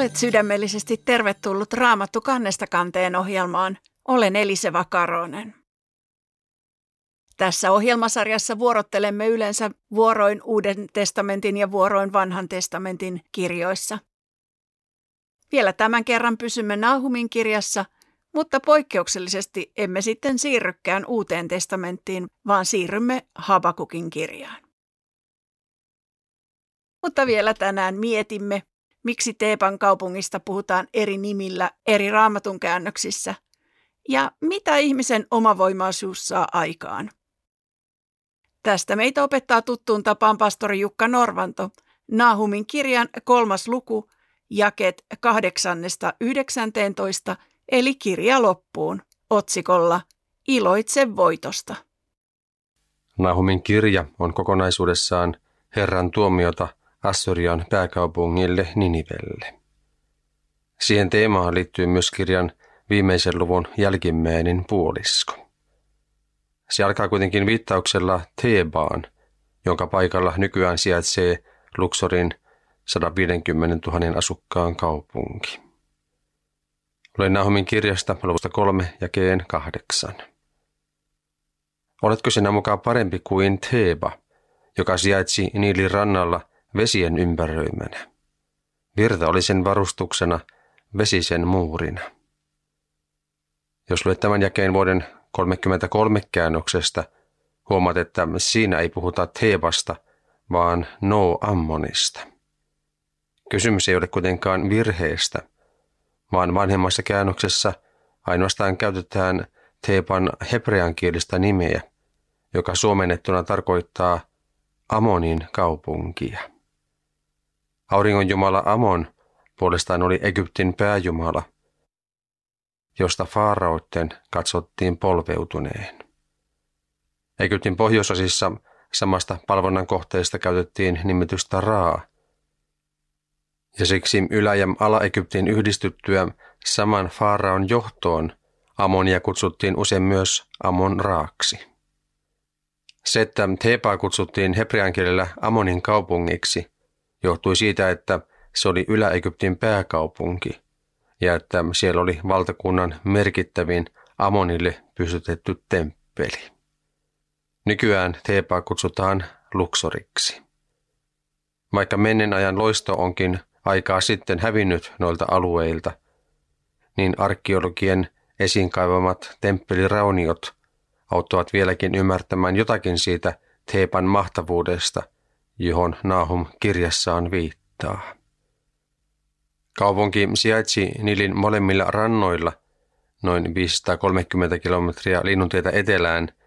Olet sydämellisesti tervetullut Raamattu kannesta kanteen ohjelmaan. Olen Elise Vakaronen. Tässä ohjelmasarjassa vuorottelemme yleensä vuoroin Uuden testamentin ja vuoroin Vanhan testamentin kirjoissa. Vielä tämän kerran pysymme Nahumin kirjassa, mutta poikkeuksellisesti emme sitten siirrykään Uuteen testamenttiin, vaan siirrymme Habakukin kirjaan. Mutta vielä tänään mietimme, miksi Theban kaupungista puhutaan eri nimillä eri Raamatun käännöksissä ja mitä ihmisen omavoimaisuus saa aikaan. Tästä meitä opettaa tuttuun tapaan pastori Jukka Norvanto, Nahumin kirjan 3. luku, jakeet 8–19, eli kirja loppuun, otsikolla Iloitse voitosta. Nahumin kirja on kokonaisuudessaan Herran tuomiota Assyrian pääkaupungille Ninivelle. Siihen teemaan liittyy myös kirjan viimeisen luvun jälkimmäinen puolisko. Se alkaa kuitenkin viittauksella Thebaan, jonka paikalla nykyään sijaitsee Luxorin 150 000 asukkaan kaupunki. Luen Nahumin kirjasta luvusta 3 jakeen 8. Oletko sinä mukaan parempi kuin Theba, joka sijaitsi Niilin rannalla vesien ympäröimänä? Virta oli sen varustuksena, vesi sen muurina. Jos luet tämän jakeen vuoden 33 käännöksestä, huomaat, että siinä ei puhuta Thebasta, vaan No-Ammonista. Kysymys ei ole kuitenkaan virheestä, vaan vanhemmassa käännöksessä ainoastaan käytetään Theban hebreankielistä nimeä, joka suomennettuna tarkoittaa Amonin kaupunkia. Auringonjumala Amon puolestaan oli Egyptin pääjumala, josta faaraoitten katsottiin polveutuneen. Egyptin pohjoisosissa samasta palvonnan kohteesta käytettiin nimitystä Raa, ja siksi Ylä- ja Ala-Egyptin yhdistyttyä saman faaraon johtoon Amonia kutsuttiin usein myös Amon-Raaksi. Se, että Thebaa kutsuttiin hebreankielellä Amonin kaupungiksi, johtui siitä, että se oli Ylä-Egyptin pääkaupunki ja että siellä oli valtakunnan merkittävin Amonille pystytetty temppeli. Nykyään Thebaa kutsutaan Luxoriksi. Vaikka menneen ajan loisto onkin aikaa sitten hävinnyt noilta alueilta, niin arkeologien esiin kaivamat temppelirauniot auttavat vieläkin ymmärtämään jotakin siitä Theban mahtavuudesta, johon Nahum kirjassaan viittaa. Kaupunki sijaitsi Nilin molemmilla rannoilla noin 530 kilometriä linnuntietä etelään